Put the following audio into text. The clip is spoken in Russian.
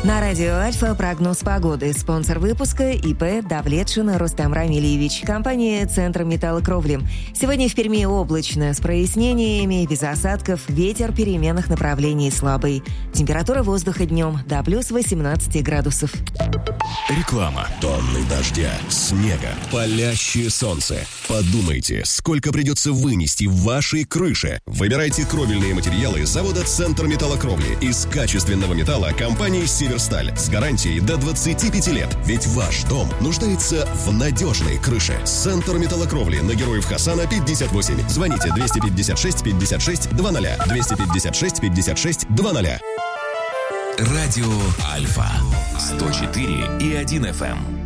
На радио «Альфа» прогноз погоды. Спонсор выпуска ИП Давлетшин Рустам Рамильевич. Компания «Центр металлокровли». Сегодня в Перми облачно, с прояснениями, без осадков, ветер переменных направлений слабый. Температура воздуха днем до плюс 18 градусов. Реклама. Тонны дождя, снега, палящее солнце. Подумайте, сколько придется вынести в вашей крыше. Выбирайте кровельные материалы завода «Центр металлокровли» из качественного металла компании «Северсталь» с гарантией до 25 лет. Ведь ваш дом нуждается в надежной крыше. «Центр металлокровли» на Героев Хасана 58. Звоните 256 56 00. 256 56 00. Радио «Альфа» 104,1 FM.